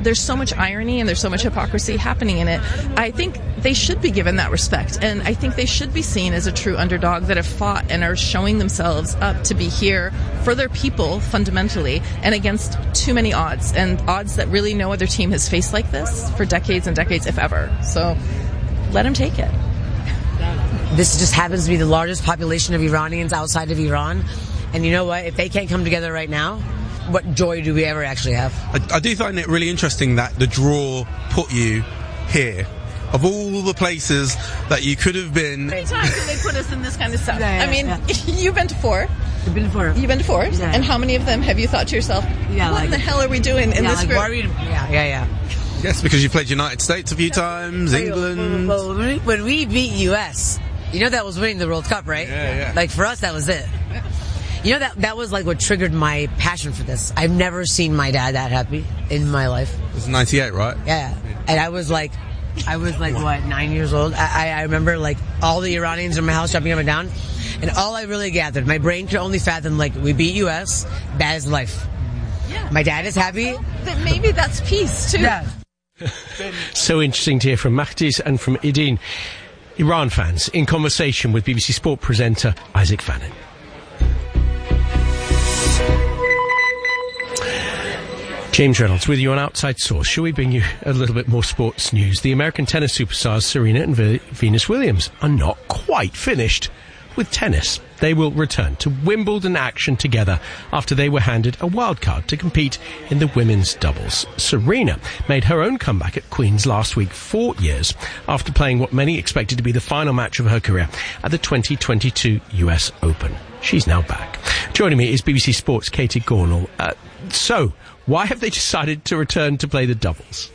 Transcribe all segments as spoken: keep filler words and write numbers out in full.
there's so much irony and there's so much hypocrisy happening in it. I think they should be given that respect, and I think they should be seen as a true underdog that have fought and are showing themselves up to be here for their people fundamentally and against too many odds, and odds that really no other team has faced like this for decades and decades, if ever. So let them take it. This just happens to be the largest population of Iranians outside of Iran, and you know what? If they can't come together right now, what joy do we ever actually have? I, I do find it really interesting that the draw put you here. Of all the places that you could have been... How many times do they put us in this kind of stuff? Yeah, yeah, I mean, yeah. You've been to four. I've been to four. You've been to four? Yeah. And how many of them have you thought to yourself, yeah, what like, the hell are we doing in yeah, this like, group? Why are we, yeah, yeah, yeah. Yes, because you played United States a few times, England... Well, when, we, when we beat U S, you know that was winning the World Cup, right? Yeah, yeah. Like, for us, that was it. You know, that that was like what triggered my passion for this. I've never seen my dad that happy in my life. It was ninety-eight, right? Yeah. And I was like, I was like, what, nine years old? I, I remember like all the Iranians in my house jumping up and down. And all I really gathered, my brain could only fathom like, we beat U S, that is life. Yeah. My dad is happy. That maybe that's peace, too. Yeah. So interesting to hear from Mahdiz and from Ideen, Iran fans, in conversation with B B C Sport presenter Isaac Fannin. James Reynolds with you on Outside Source. Shall we bring you a little bit more sports news? The American tennis superstars Serena and v- Venus Williams are not quite finished with tennis. They will return to Wimbledon action together after they were handed a wildcard to compete in the women's doubles. Serena made her own comeback at Queen's last week, four years after playing what many expected to be the final match of her career at the twenty twenty-two U S Open. She's now back. Joining me is B B C Sports' Katie Gornall. Uh, so, why have they decided to return to play the doubles?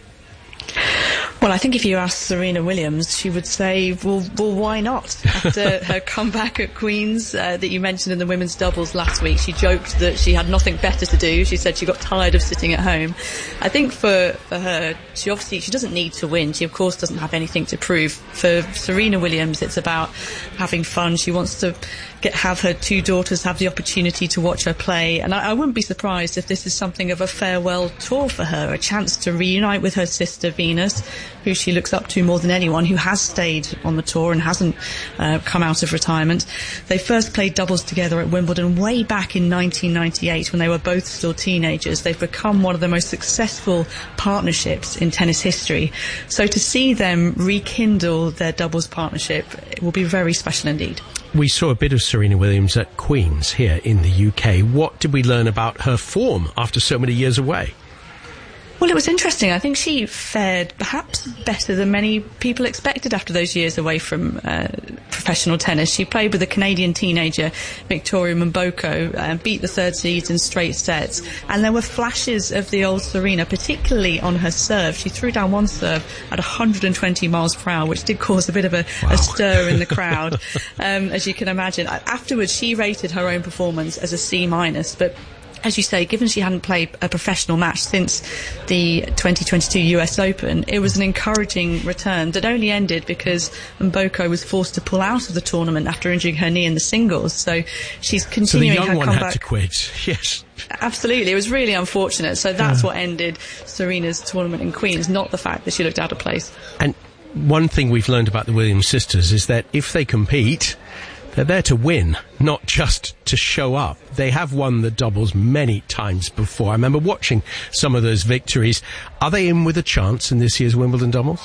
Well, I think if you ask Serena Williams, she would say, well, well why not? After her comeback at Queen's uh, that you mentioned in the women's doubles last week, she joked that she had nothing better to do. She said she got tired of sitting at home. I think for, for her, she obviously, she doesn't need to win. She, of course, doesn't have anything to prove. For Serena Williams, it's about having fun. She wants to get have her two daughters have the opportunity to watch her play. And I, I wouldn't be surprised if this is something of a farewell tour for her, a chance to reunite with her sister Venus, who she looks up to more than anyone, who has stayed on the tour and hasn't uh, come out of retirement. They first played doubles together at Wimbledon way back in nineteen ninety-eight when they were both still teenagers. They've become one of the most successful partnerships in tennis history. So to see them rekindle their doubles partnership, it will be very special indeed. We saw a bit of Serena Williams at Queen's here in the U K. What did we learn about her form after so many years away? Well, it was interesting. I think she fared perhaps better than many people expected after those years away from uh, professional tennis. She played with a Canadian teenager, Victoria Mboko, and uh, beat the third seeds in straight sets. And there were flashes of the old Serena, particularly on her serve. She threw down one serve at one hundred twenty miles per hour, which did cause a bit of a, wow. a stir in the crowd, um, as you can imagine. Afterwards, she rated her own performance as a C minus, but as you say, given she hadn't played a professional match since the twenty twenty-two U S Open, it was an encouraging return that only ended because Mboko was forced to pull out of the tournament after injuring her knee in the singles. So she's continuing so the young her one comeback. Had to quit. Yes. Absolutely. It was really unfortunate. So that's yeah. what ended Serena's tournament in Queen's, not the fact that she looked out of place. And one thing we've learned about the Williams sisters is that if they compete, they're there to win, not just to show up. They have won the doubles many times before. I remember watching some of those victories. Are they in with a chance in this year's Wimbledon doubles?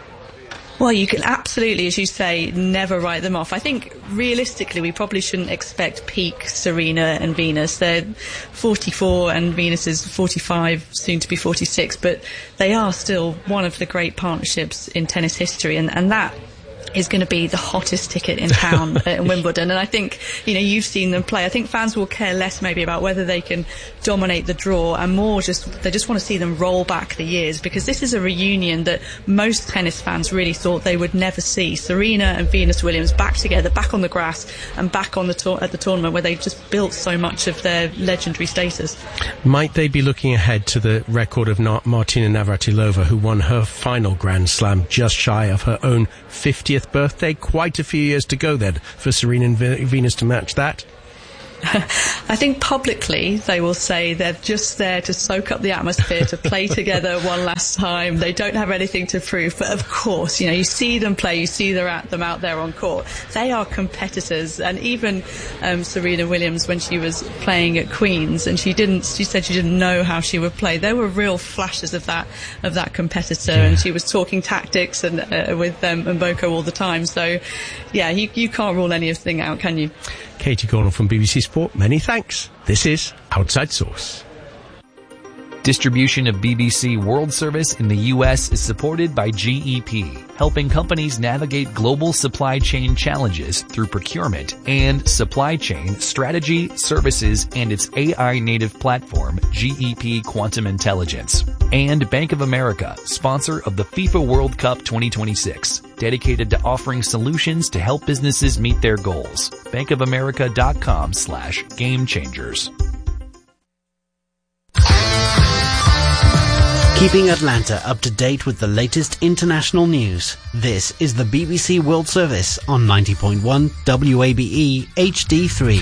Well, you can absolutely, as you say, never write them off. I think realistically we probably shouldn't expect peak Serena and Venus. They're forty-four and Venus is forty-five, soon to be forty-six, but they are still one of the great partnerships in tennis history, and, and that is going to be the hottest ticket in town at Wimbledon. And I think, you know, you've seen them play. I think fans will care less maybe about whether they can dominate the draw and more just, they just want to see them roll back the years, because this is a reunion that most tennis fans really thought they would never see. Serena and Venus Williams back together, back on the grass and back on the tour- at the tournament where they've just built so much of their legendary status. Might they be looking ahead to the record of Na- Martina Navratilova, who won her final Grand Slam just shy of her own fiftieth birthday? Quite a few years to go then for Serena and v- Venus to match that. I think publicly they will say they're just there to soak up the atmosphere, to play together one last time. They don't have anything to prove. But of course, you know, you see them play, you see them out there on court. They are competitors. And even um, Serena Williams, when she was playing at Queen's, and she didn't, she said she didn't know how she would play. There were real flashes of that of that competitor, yeah. And she was talking tactics and uh, with um, Mboko all the time. So, yeah, you, you can't rule anything out, can you? Katie Cornell from B B C Sport, many thanks. This is Outside Source. Distribution of B B C World Service in the U S is supported by G E P, helping companies navigate global supply chain challenges through procurement and supply chain strategy, services, and its A I-native platform, G E P Quantum Intelligence. And Bank of America, sponsor of the FIFA World Cup twenty twenty-six, dedicated to offering solutions to help businesses meet their goals. bankofamerica.com slash game changers. Keeping Atlanta up to date with the latest international news. This is the B B C World Service on ninety point one W A B E H D three.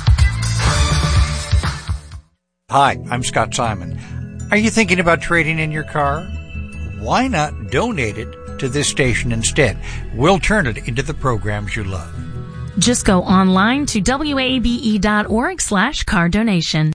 Hi, I'm Scott Simon. Are you thinking about trading in your car? Why not donate it to this station instead? We'll turn it into the programs you love. Just go online to W A B E dot org slash car donation.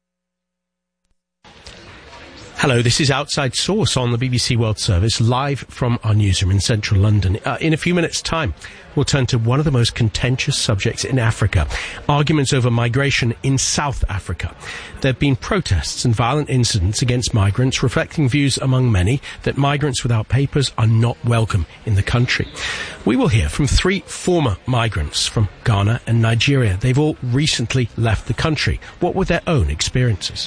Hello, this is Outside Source on the B B C World Service, live from our newsroom in central London. Uh, in a few minutes' time, we'll turn to one of the most contentious subjects in Africa, arguments over migration in South Africa. There have been protests and violent incidents against migrants, reflecting views among many that migrants without papers are not welcome in the country. We will hear from three former migrants from Ghana and Nigeria. They've all recently left the country. What were their own experiences?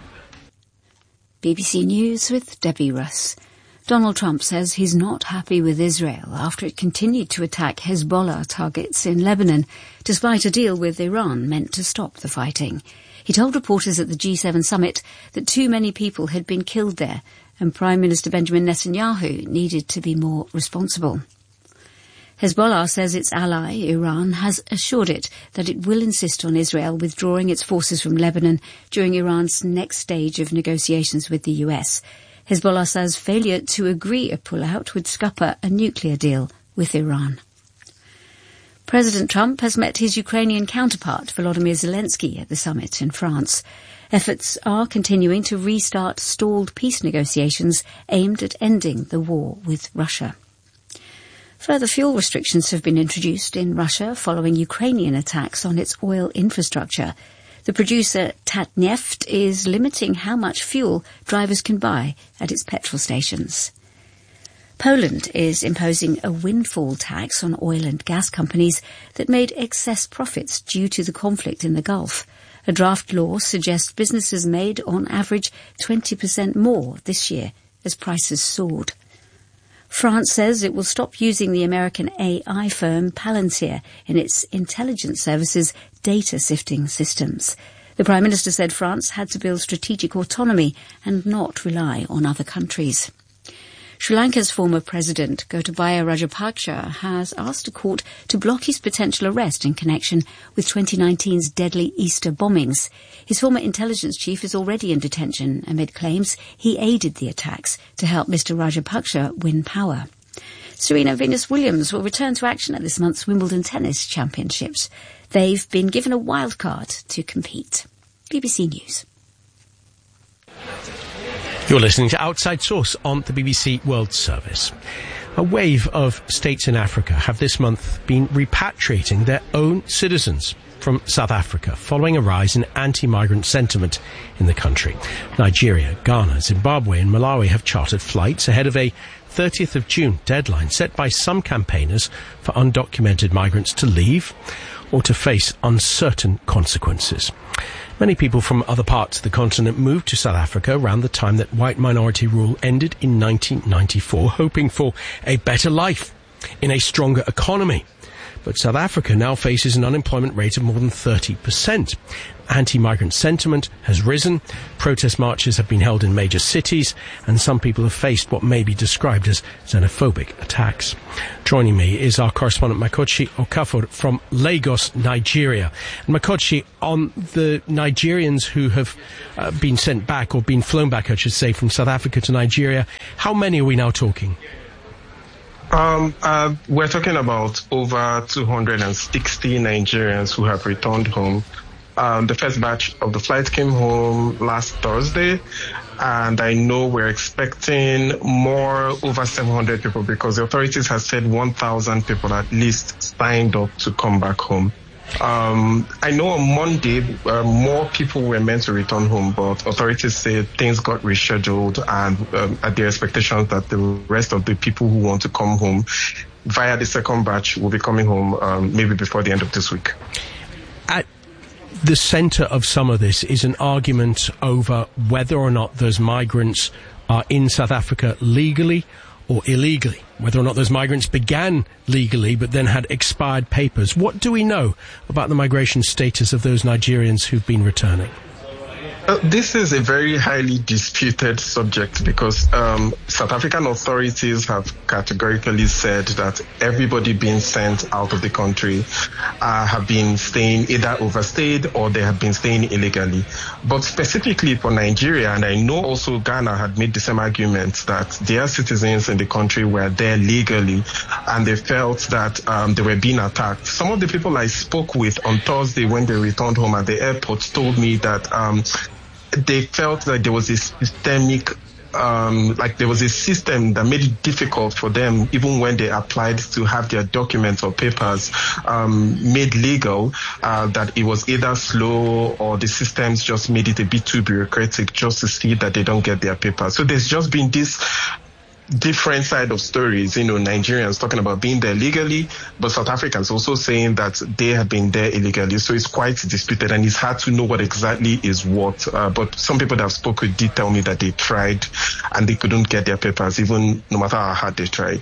B B C News with Debbie Russ. Donald Trump says he's not happy with Israel after it continued to attack Hezbollah targets in Lebanon, despite a deal with Iran meant to stop the fighting. He told reporters at the G seven summit that too many people had been killed there, and Prime Minister Benjamin Netanyahu needed to be more responsible. Hezbollah says its ally, Iran, has assured it that it will insist on Israel withdrawing its forces from Lebanon during Iran's next stage of negotiations with the U S. Hezbollah says failure to agree a pullout would scupper a nuclear deal with Iran. President Trump has met his Ukrainian counterpart, Volodymyr Zelensky, at the summit in France. Efforts are continuing to restart stalled peace negotiations aimed at ending the war with Russia. Further fuel restrictions have been introduced in Russia following Ukrainian attacks on its oil infrastructure. The producer Tatneft is limiting how much fuel drivers can buy at its petrol stations. Poland is imposing a windfall tax on oil and gas companies that made excess profits due to the conflict in the Gulf. A draft law suggests businesses made on average twenty percent more this year as prices soared. France says it will stop using the American A I firm Palantir in its intelligence services data sifting systems. The Prime Minister said France had to build strategic autonomy and not rely on other countries. Sri Lanka's former president, Gotabaya Rajapaksa, has asked a court to block his potential arrest in connection with twenty nineteen's deadly Easter bombings. His former intelligence chief is already in detention amid claims he aided the attacks to help Mister Rajapaksa win power. Serena Venus Williams will return to action at this month's Wimbledon Tennis Championships. They've been given a wild card to compete. B B C News. You're listening to Outside Source on the B B C World Service. A wave of states in Africa have this month been repatriating their own citizens from South Africa following a rise in anti-migrant sentiment in the country. Nigeria, Ghana, Zimbabwe and Malawi have chartered flights ahead of a thirtieth of June deadline set by some campaigners for undocumented migrants to leave or to face uncertain consequences. Many people from other parts of the continent moved to South Africa around the time that white minority rule ended in nineteen ninety-four, hoping for a better life in a stronger economy. But South Africa now faces an unemployment rate of more than thirty percent. Anti-migrant sentiment has risen. Protest marches have been held in major cities, and some people have faced what may be described as xenophobic attacks. Joining me is our correspondent Makochi Okafor from Lagos, Nigeria. And Makochi, on the Nigerians who have uh, been sent back, or been flown back, I should say, from South Africa to Nigeria, how many are we now talking? Um, uh, we're talking about over two hundred sixty Nigerians who have returned home. Um, the first batch of the flight came home last Thursday, and I know we're expecting more, over seven hundred people, because the authorities have said one thousand people at least signed up to come back home. Um, I know on Monday, uh, more people were meant to return home, but authorities said things got rescheduled, and um, at the expectation that the rest of the people who want to come home via the second batch will be coming home um, maybe before the end of this week. At the centre of some of this is an argument over whether or not those migrants are in South Africa legally or illegally, whether or not those migrants began legally but then had expired papers. What do we know about the migration status of those Nigerians who've been returning? Uh, this is a very highly disputed subject, because um, South African authorities have categorically said that everybody being sent out of the country uh, have been staying, either overstayed or they have been staying illegally. But specifically for Nigeria, and I know also Ghana had made the same argument, that their citizens in the country were there legally, and they felt that um, they were being attacked. Some of the people I spoke with on Thursday when they returned home at the airport told me that um, they felt that there was a systemic, um, like there was a system that made it difficult for them, even when they applied to have their documents or papers um, made legal, uh, that it was either slow or the systems just made it a bit too bureaucratic just to see that they don't get their papers. So there's just been this different side of stories, you know, Nigerians talking about being there legally, but South Africans also saying that they have been there illegally. So it's quite disputed, and it's hard to know what exactly is what. Uh, but some people that I've spoken with did tell me that they tried and they couldn't get their papers, even no matter how hard they tried.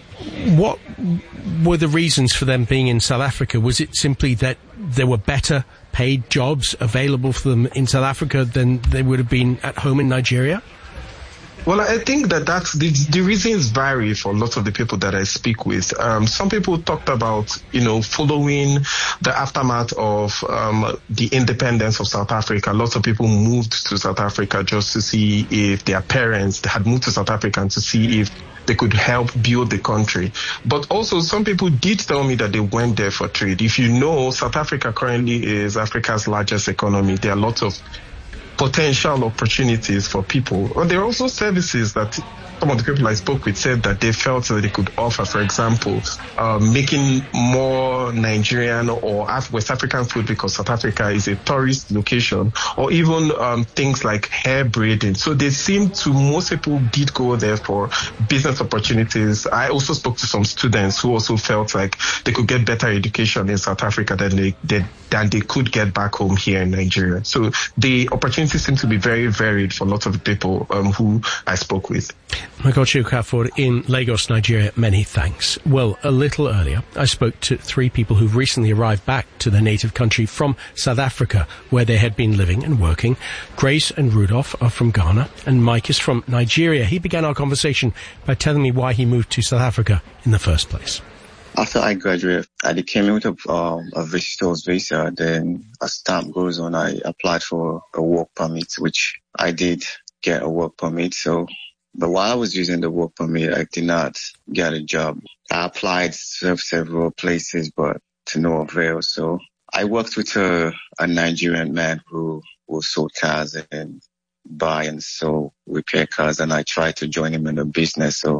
What were the reasons for them being in South Africa? Was it simply that there were better paid jobs available for them in South Africa than they would have been at home in Nigeria? Well, I think that that's the, the reasons vary for lots of the people that I speak with. Um, some people talked about, you know, following the aftermath of um, the independence of South Africa. Lots of people moved to South Africa just to see if their parents had moved to South Africa and to see if they could help build the country. But also some people did tell me that they went there for trade. If you know, South Africa currently is Africa's largest economy. There are lots of potential opportunities for people. But there are also services that some of the people I spoke with said that they felt that they could offer. For example, um, making more Nigerian or Af- West African food, because South Africa is a tourist location, or even um, things like hair braiding. So they seem to, most people did go there for business opportunities. I also spoke to some students who also felt like they could get better education in South Africa than they, they than they could get back home here in Nigeria. So the opportunities seem to be very varied for lots of people um, who I spoke with. Makochi Okafor in Lagos, Nigeria, many thanks. Well, a little earlier, I spoke to three people who've recently arrived back to their native country from South Africa, where they had been living and working. Grace and Rudolph are from Ghana, and Mike is from Nigeria. He began our conversation by telling me why he moved to South Africa in the first place. After I graduated, I came in with a, um, a visitor's visa. Then as time goes on, I applied for a work permit, which I did get a work permit. So, but while I was using the work permit, I did not get a job. I applied to several places, but to no avail. So I worked with a, a Nigerian man who, who sold cars and buy and sell repair cars, and I tried to join him in the business. So,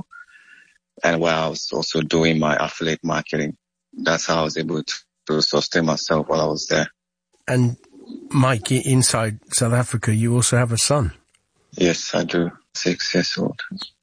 and while I was also doing my affiliate marketing, that's how I was able to, to sustain myself while I was there. And Mike, inside South Africa, you also have a son. Yes, I do. Six years old.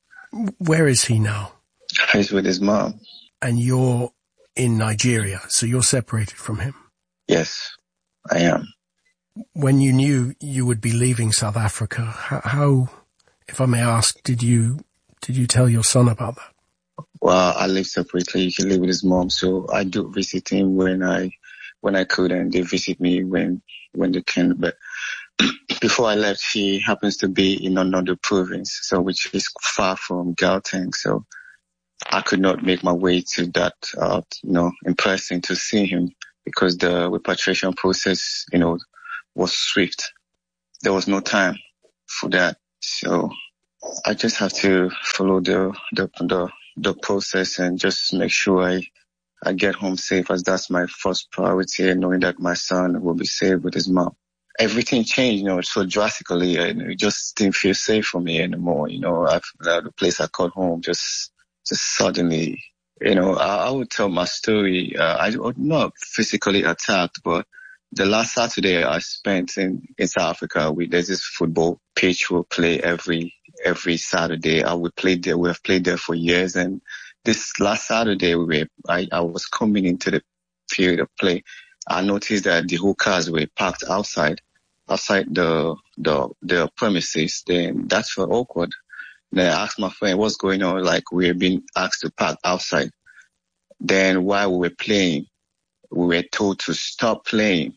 Where is he now? He's with his mom. And you're in Nigeria, so you're separated from him? Yes, I am. When you knew you would be leaving South Africa, how, how if I may ask, did you did you tell your son about that? Well, I live separately. He lives with his mom, so I do visit him when I when I could, and they visit me when, when they can. But before I left, he happens to be in another province, so which is far from Gauteng. So I could not make my way to that, uh, you know, in person to see him because the repatriation process, you know, was swift. There was no time for that. So I just have to follow the, the, the, the process and just make sure I, I get home safe, as that's my first priority, and knowing that my son will be safe with his mom. Everything changed, you know, so drastically, and it just didn't feel safe for me anymore. You know, I've, the place I called home just, just suddenly, you know, I, I would tell my story. Uh, I was not physically attacked, but the last Saturday I spent in, in South Africa, we, there's this football pitch we'll play every, every Saturday. I would play there. We have played there for years. And this last Saturday, we were, I, I was coming into the period of play. I noticed that the whole cars were parked outside, outside the, the, the premises. Then that's felt awkward. Then I asked my friend, what's going on? Like, we have been asked to park outside. Then while we were playing, we were told to stop playing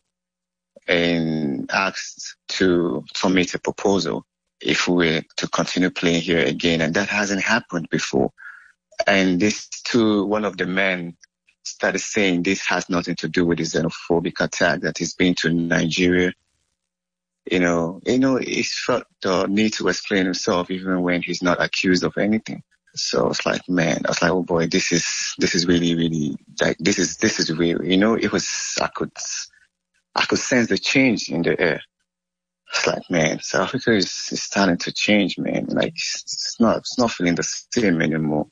and asked to submit a proposal if we were to continue playing here again. And that hasn't happened before. And this too, one of the men started saying this has nothing to do with the xenophobic attack that he's been to Nigeria. You know, you know, he's felt the need to explain himself even when he's not accused of anything. So it's like, man, I was like, oh boy, this is, this is really, really, like, this is, this is real. You know, it was, I could, I could sense the change in the air. It's like, man, South Africa is, is starting to change, man. Like, it's not, it's not feeling the same anymore.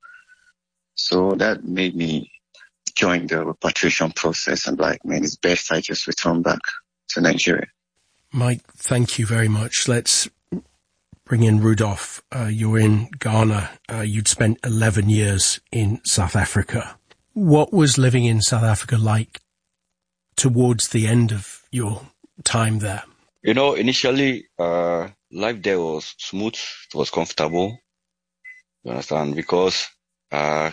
So that made me join the repatriation process. And like, man, it's best I just return back to Nigeria. Mike, thank you very much. Let's bring in Rudolph. Uh, you're in Ghana. Uh, you'd spent eleven years in South Africa. What was living in South Africa like towards the end of your time there? You know, initially, uh, life there was smooth. It was comfortable. You understand? Because, uh,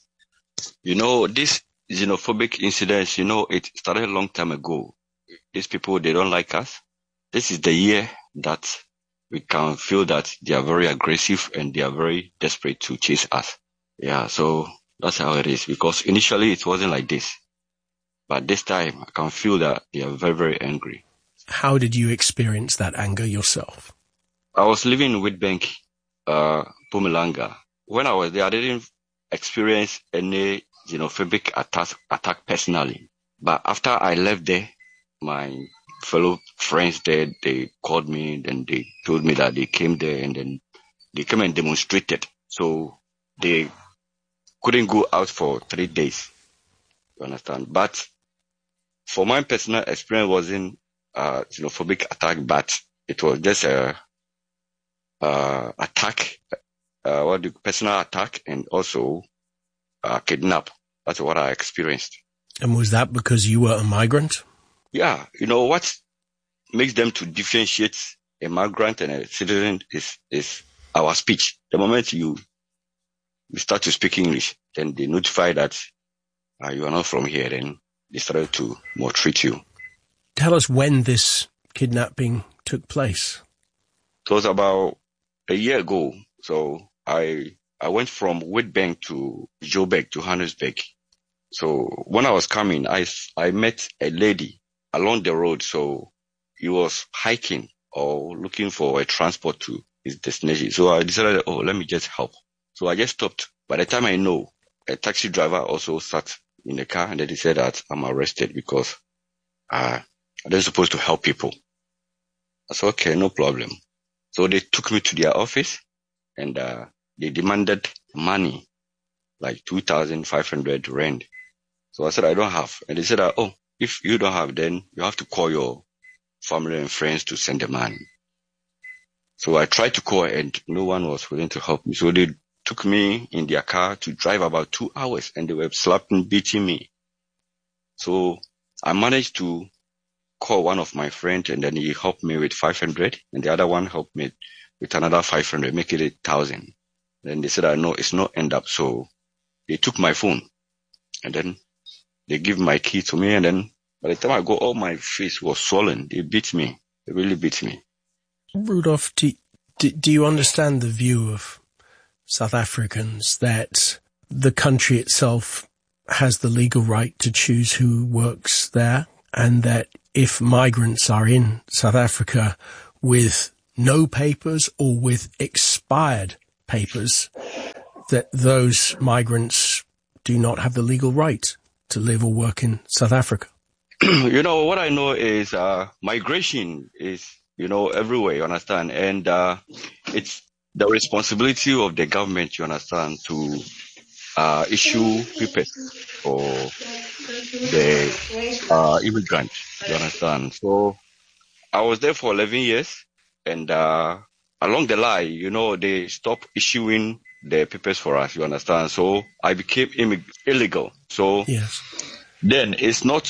you know, this xenophobic incidents, you know, it started a long time ago. These people, they don't like us. This is the year that we can feel that they are very aggressive and they are very desperate to chase us. Yeah, so that's how it is. Because initially it wasn't like this. But this time I can feel that they are very, very angry. How did you experience that anger yourself? I was living in Witbank, uh, Mpumalanga. When I was there, I didn't experience any xenophobic attack, attack personally. But after I left there, my fellow friends there, they called me and they told me that they came there and then they came and demonstrated. So they couldn't go out for three days. You understand? But for my personal experience, wasn't a xenophobic attack, but it was just a, a attack, uh, what do personal attack, and also a kidnap. That's what I experienced. And was that because you were a migrant? Yeah, you know what makes them to differentiate a migrant and a citizen is is our speech. The moment you you start to speak English, then they notify that uh, you are not from here, then they started to maltreat you. Tell us when this kidnapping took place. It was about a year ago. So I I went from Witbank to Joburg, to Johannesburg. So when I was coming, I, I met a lady along the road. So he was hiking or looking for a transport to his destination. So I decided, oh, let me just help. So I just stopped. By the time I know, a taxi driver also sat in the car, and then he said that I'm arrested because uh, I'm supposed to help people. I said, okay, no problem. So they took me to their office and uh, they demanded money, like two thousand five hundred rand. So I said, I don't have. And they said, oh, if you don't have, then you have to call your family and friends to send the money. So I tried to call and no one was willing to help me. So they took me in their car to drive about two hours and they were slapping, beating me. So I managed to call one of my friends and then he helped me with five hundred and the other one helped me with another five hundred, make it eight thousand. Then they said, I know it's not end up. So they took my phone and then they give my key to me and then By the time I go, all my face was swollen. They beat me. They really beat me. Rudolph, do, do, do you understand the view of South Africans that the country itself has the legal right to choose who works there, and that if migrants are in South Africa with no papers or with expired papers, that those migrants do not have the legal right to live or work in South Africa? You know, what I know is uh, migration is, you know, everywhere, you understand? And uh, it's the responsibility of the government, you understand, to uh, issue papers for the uh, immigrant, you understand? So I was there for eleven years, and uh, along the line, you know, they stopped issuing the papers for us, you understand? So I became immig- illegal. So yes. Then it's not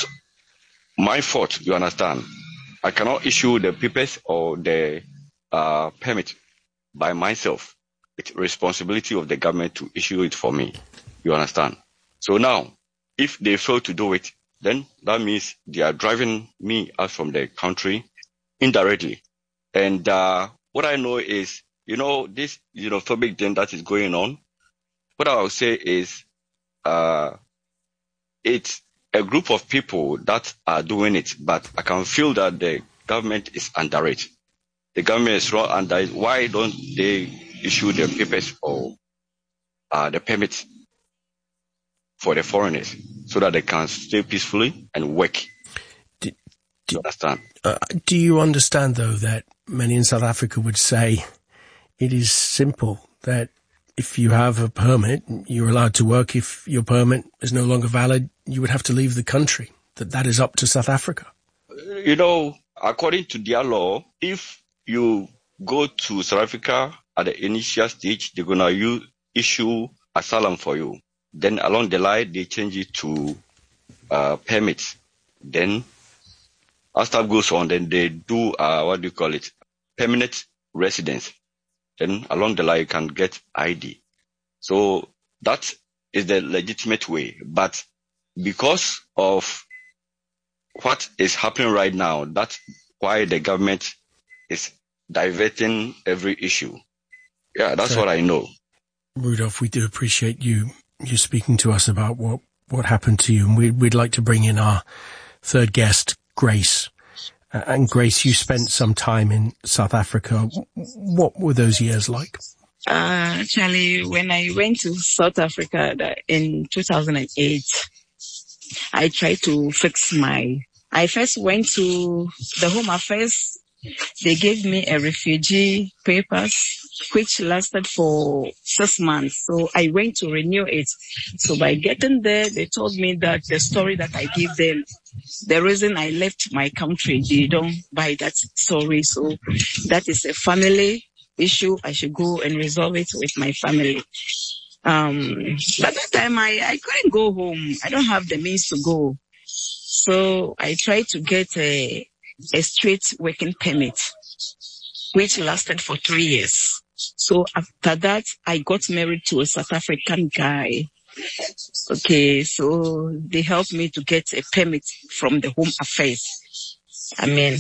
my fault, you understand? I cannot issue the papers or the uh, permit by myself. It's responsibility of the government to issue it for me, you understand? So now, if they fail to do it, then that means they are driving me out from the country indirectly. And uh, what I know is, you know, this xenophobic thing that is going on, what I will say is uh, it's a group of people that are doing it, but I can feel that the government is under it. The government is wrong under it. Why don't they issue the papers or uh, the permits for the foreigners so that they can stay peacefully and work? Do, do you understand? Uh, do you understand, though, that many in South Africa would say it is simple, that if you have a permit, you're allowed to work. If your permit is no longer valid, you would have to leave the country, that that is up to South Africa? You know, according to their law, if you go to South Africa at the initial stage, they're going to issue asylum for you. Then along the line, they change it to uh, permits. Then as time goes on, then they do, uh, what do you call it, permanent residence. Then along the line, you can get I D. So that is the legitimate way. But because of what is happening right now, that's why the government is diverting every issue. Yeah, that's so, what I know. Rudolph, we do appreciate you you speaking to us about what, what happened to you. And we, we'd like to bring in our third guest, Grace. Uh, and Grace, you spent some time in South Africa. What were those years like? Uh, actually, when I went to South Africa in two thousand eight, I tried to fix my... I first went to the Home Affairs. They gave me a refugee papers, which lasted for six months. So I went to renew it. So by getting there, they told me that the story that I gave them, the reason I left my country, they don't buy that story. So that is a family issue. I should go and resolve it with my family. Um, but that time I, I couldn't go home. I don't have the means to go. So I tried to get a, a straight working permit, which lasted for three years. So after that, I got married to a South African guy. Okay, so they helped me to get a permit from the Home Affairs. I mean,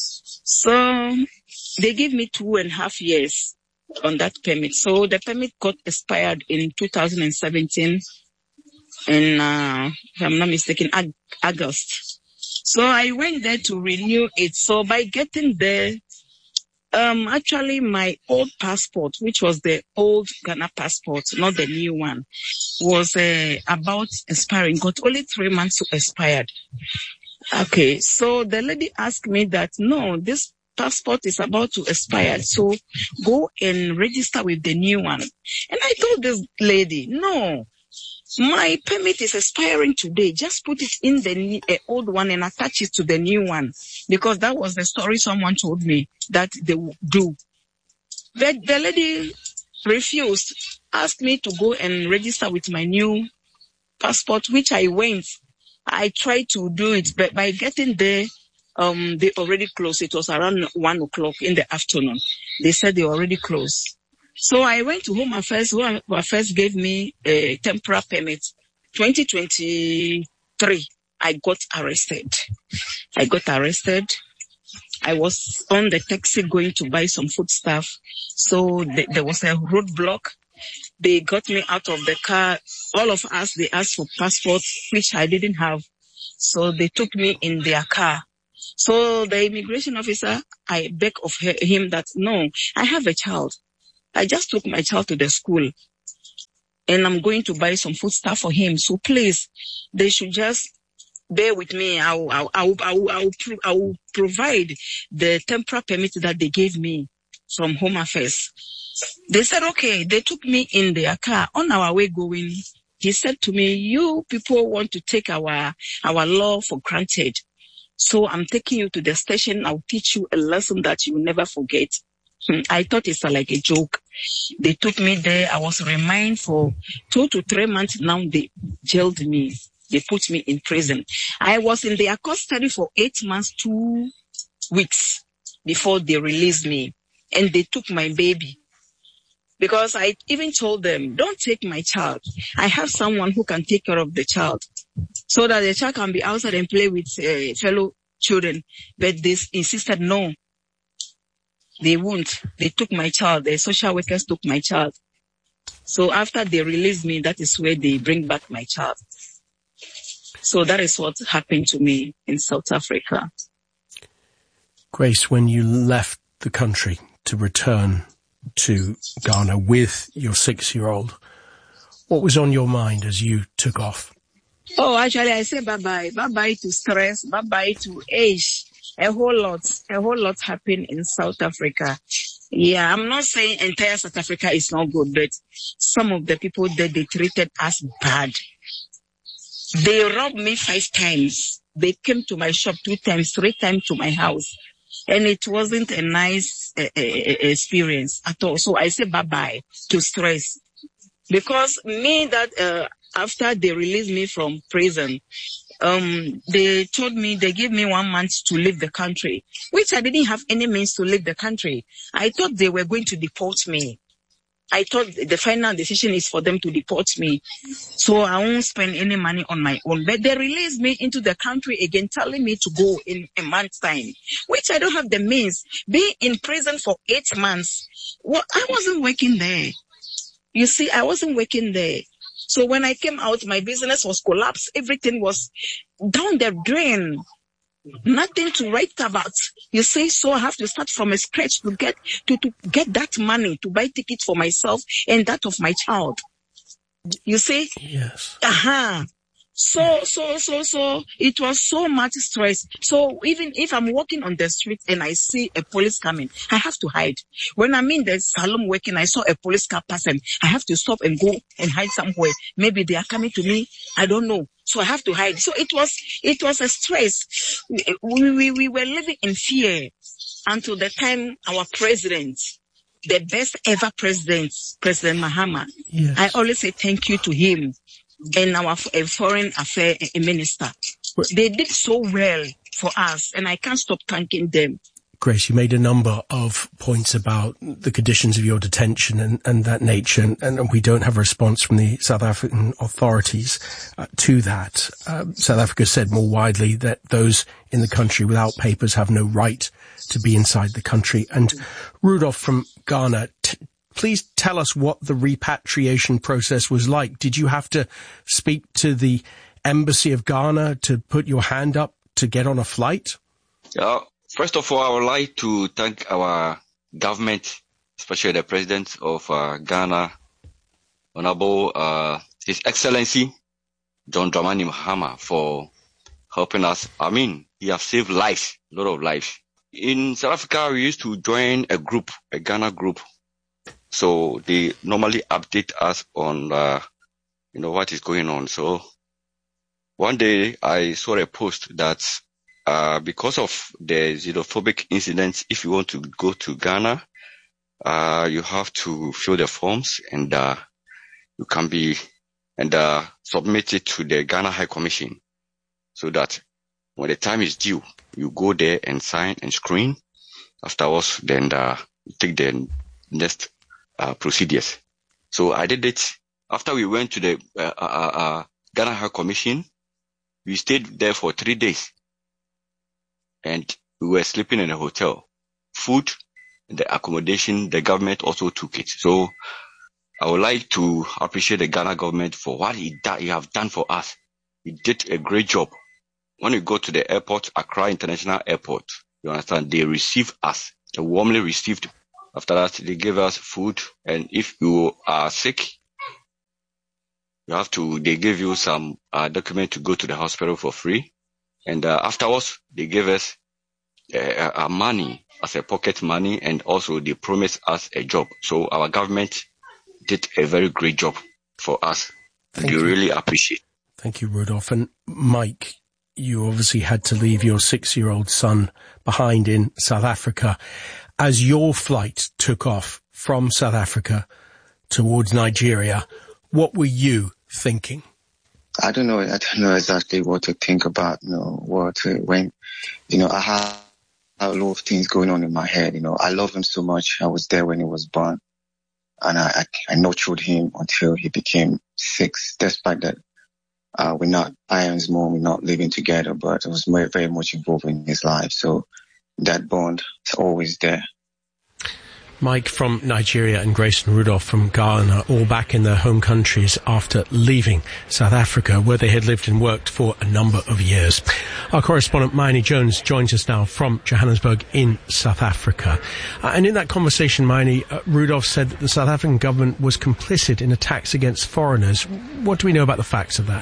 so they gave me two and a half years on that permit. So the permit got expired in two thousand seventeen, in, uh, if I'm not mistaken, Ag- August. So I went there to renew it. So by getting there, um, actually my old passport, which was the old Ghana passport, not the new one, was uh, about expiring. Got only three months to expire. Okay, so the lady asked me that, no, this passport is about to expire, so go and register with the new one. And I told this lady, no, my permit is expiring today. Just put it in the uh, old one and attach it to the new one. Because that was the story someone told me that they would do. But the lady refused, asked me to go and register with my new passport, which I went. I tried to do it, but by getting there, um, they already closed. It was around one o'clock in the afternoon. They said they already closed. So I went to Home Affairs. Home Affairs gave me a temporary permit. twenty twenty-three, I got arrested. I got arrested. I was on the taxi going to buy some food stuff. So th- there was a roadblock. They got me out of the car. All of us, they asked for passports, which I didn't have. So they took me in their car. So the immigration officer, I begged of her, him that, no, I have a child. I just took my child to the school and I'm going to buy some food stuff for him. So please, they should just bear with me. I will, I will, I will, I will, I will, pro- I will provide the temporary permit that they gave me from Home Affairs. They said, okay. They took me in their car. On our way going, he said to me, you people want to take our, our law for granted. So I'm taking you to the station. I'll teach you a lesson that you will never forget. I thought it's like a joke. They took me there. I was remained for two to three months. Now they jailed me. They put me in prison. I was in their custody for eight months, two weeks before they released me. And they took my baby. Because I even told them, don't take my child. I have someone who can take care of the child. So that the child can be outside and play with uh, fellow children. But they insisted, no, they won't. They took my child. The social workers took my child. So after they released me, that is where they bring back my child. So that is what happened to me in South Africa. Grace, when you left the country to return to Ghana with your six-year-old, what was on your mind as you took off? Oh, actually, I said bye-bye. Bye-bye to stress. Bye-bye to age. A whole lot. A whole lot happened in South Africa. Yeah, I'm not saying entire South Africa is not good, but some of the people that they treated us bad. They robbed me five times. They came to my shop two times, three times to my house. And it wasn't a nice uh, uh, experience at all. So I said bye-bye to stress. Because me that, uh, after they released me from prison, um, they told me, they gave me one month to leave the country, which I didn't have any means to leave the country. I thought they were going to deport me. I thought the final decision is for them to deport me. So I won't spend any money on my own. But they released me into the country again, telling me to go in a month's time, which I don't have the means. Being in prison for eight months, well, I wasn't working there. You see, I wasn't working there. So when I came out, my business was collapsed. Everything was down the drain. Nothing to write about. You say, so I have to start from a scratch to get to, to get that money to buy tickets for myself and that of my child. You see? Yes. Uh-huh. So, so, so, so, it was so much stress. So even if I'm walking on the street and I see a police coming, I have to hide. When I'm in the salon working, I saw a police car passing. I have to stop and go and hide somewhere. Maybe they are coming to me. I don't know. So I have to hide. So it was, it was a stress. We, we, we were living in fear until the time our president, the best ever president, President Mahama, yes. I always say thank you to him. And our foreign affairs minister. They did so well for us, and I can't stop thanking them. Grace, you made a number of points about the conditions of your detention and, and that nature, and, and we don't have a response from the South African authorities uh, to that. Uh, South Africa said more widely that those in the country without papers have no right to be inside the country. And Rudolph from Ghana, t- please tell us what the repatriation process was like. Did you have to speak to the embassy of Ghana to put your hand up to get on a flight? Yeah. First of all, I would like to thank our government, especially the President of uh, Ghana, Honorable uh, His Excellency John Dramani Mahama, for helping us. I mean, he has saved lives, a lot of lives. In South Africa, we used to join a group, a Ghana group. So they normally update us on, uh, you know, what is going on. So one day I saw a post that uh, because of the xenophobic incidents, if you want to go to Ghana, uh, you have to fill the forms and uh, you can be and uh, submit it to the Ghana High Commission, so that when the time is due, you go there and sign and screen. Afterwards, then uh, you take the next uh, procedures. So I did it after we went to the uh, uh, uh, Ghana High Commission. We stayed there for three days. And we were sleeping in a hotel. Food, the accommodation, the government also took it. So I would like to appreciate the Ghana government for what he, da- he have done for us. He did a great job. When we go to the airport, Accra International Airport, you understand, they receive us. They warmly received. After that, they gave us food. And if you are sick, you have to, they give you some uh, document to go to the hospital for free. And uh, afterwards, they gave us uh, uh, money as a pocket money, and also they promised us a job. So our government did a very great job for us. Thank and we you. really appreciate. Thank you, Rudolph. And Mike, you obviously had to leave your six-year-old son behind in South Africa. As your flight took off from South Africa towards Nigeria, what were you thinking? I don't know. I don't know exactly what to think about, you know, what to, when, you know, I have a lot of things going on in my head. You know, I love him so much. I was there when he was born, and I, I, I nurtured him until he became six, despite that. Uh, we're not, I and his mom, we're not living together, but I was very, very much involved in his life. So that bond is always there. Mike from Nigeria and Grace and Rudolph from Ghana, all back in their home countries after leaving South Africa, where they had lived and worked for a number of years. Our correspondent, Mayeni Jones, joins us now from Johannesburg in South Africa. Uh, and in that conversation, Mayeni, uh, Rudolph said that the South African government was complicit in attacks against foreigners. What do we know about the facts of that?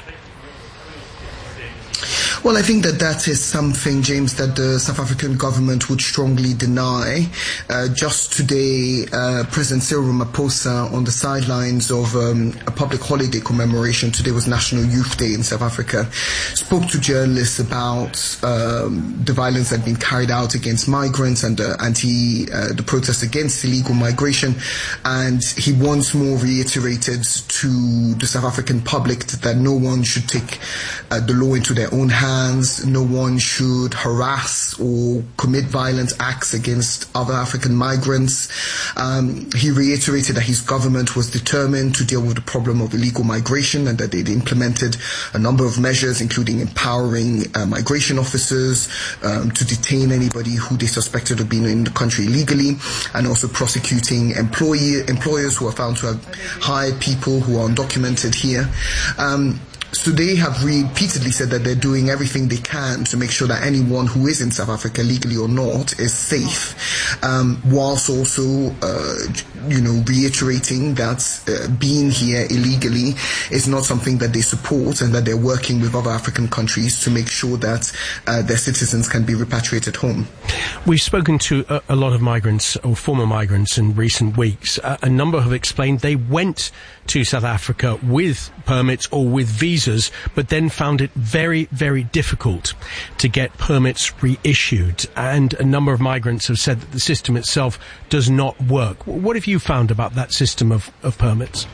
Well, I think that that is something, James, that the South African government would strongly deny. Uh, just today, uh, President Cyril Ramaphosa, on the sidelines of um, a public holiday commemoration, today was National Youth Day in South Africa, spoke to journalists about um, the violence that had been carried out against migrants and uh, anti uh, the protests against illegal migration. And he once more reiterated to the South African public that no one should take uh, the law into their own hands. No one should harass or commit violent acts against other African migrants. Um, he reiterated that his government was determined to deal with the problem of illegal migration, and that they'd implemented a number of measures, including empowering uh, migration officers um, to detain anybody who they suspected of being in the country illegally, and also prosecuting employee, employers who are found to have hired people who are undocumented here. Um, So they have repeatedly said that they're doing everything they can to make sure that anyone who is in South Africa, legally or not, is safe, um, whilst also, uh, you know, reiterating that uh, being here illegally is not something that they support, and that they're working with other African countries to make sure that uh, their citizens can be repatriated home. We've spoken to a, a lot of migrants or former migrants in recent weeks. Uh, a number have explained they went to South Africa with permits or with visas, but then found it very, very difficult to get permits reissued. And a number of migrants have said that the system itself does not work. What have you found about that system of, of permits?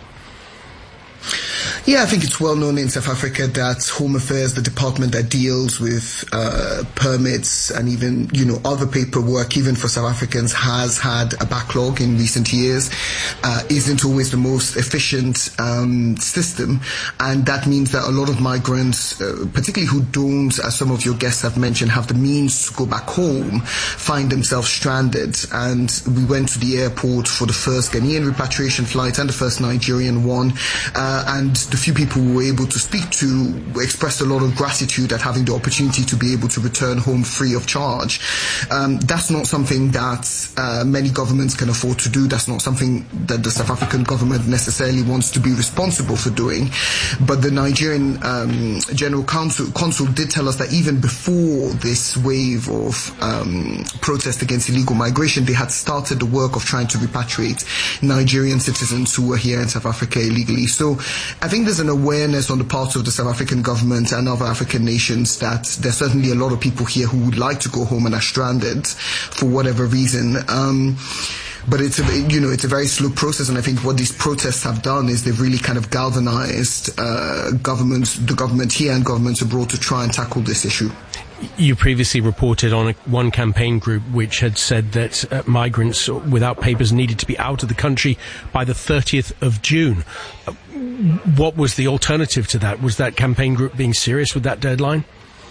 Yeah, I think it's well known in South Africa that Home Affairs, the department that deals with uh, permits and even, you know, other paperwork, even for South Africans, has had a backlog in recent years, uh, isn't always the most efficient um, system. And that means that a lot of migrants, uh, particularly who don't, as some of your guests have mentioned, have the means to go back home, find themselves stranded. And we went to the airport for the first Ghanaian repatriation flight and the first Nigerian one. Uh, and the few people we were able to speak to expressed a lot of gratitude at having the opportunity to be able to return home free of charge. Um, that's not something that uh, many governments can afford to do. That's not something that the South African government necessarily wants to be responsible for doing. But the Nigerian um, General Counsel, Consul did tell us that even before this wave of um, protest against illegal migration, they had started the work of trying to repatriate Nigerian citizens who were here in South Africa illegally. So I think there's an awareness on the part of the South African government and other African nations that there's certainly a lot of people here who would like to go home and are stranded for whatever reason. Um, But it's a, you know, it's a very slow process, and I think what these protests have done is they've really kind of galvanized uh, governments, the government here and governments abroad, to try and tackle this issue. You previously reported on a, one campaign group which had said that uh, migrants without papers needed to be out of the country by the thirtieth of June. Uh, what was the alternative to that? Was that campaign group being serious with that deadline?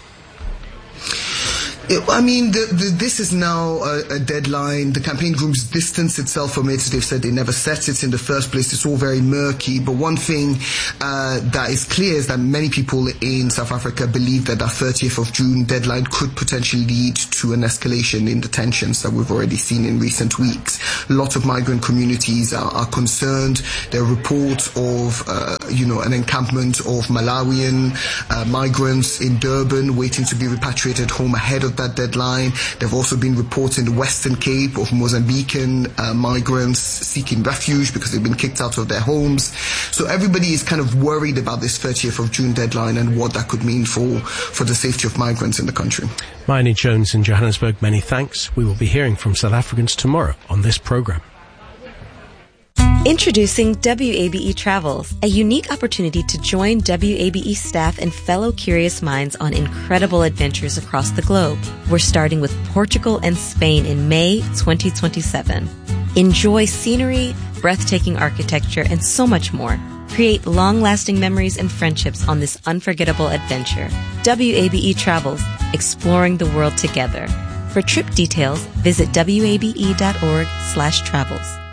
I mean, the, the, this is now a, a deadline. The campaign group's distance itself from it. They've said they never set it in the first place. It's all very murky. But one thing uh, that is clear is that many people in South Africa believe that that thirtieth of June deadline could potentially lead to an escalation in the tensions that we've already seen in recent weeks. A lot of migrant communities are, are concerned. There are reports of, uh, you know, an encampment of Malawian uh, migrants in Durban waiting to be repatriated home ahead of that deadline. There have also been reports in the Western Cape of Mozambican uh, migrants seeking refuge because they've been kicked out of their homes. So everybody is kind of worried about this thirtieth of June deadline and what that could mean for, for the safety of migrants in the country. Mayeni Jones in Johannesburg, many thanks. We will be hearing from South Africans tomorrow on this programme. Introducing W A B E Travels, a unique opportunity to join W A B E staff and fellow curious minds on incredible adventures across the globe. We're starting with Portugal and Spain in May twenty twenty-seven. Enjoy scenery, breathtaking architecture, and so much more. Create long-lasting memories and friendships on this unforgettable adventure. W A B E Travels, exploring the world together. For trip details, visit wabe.org slash travels.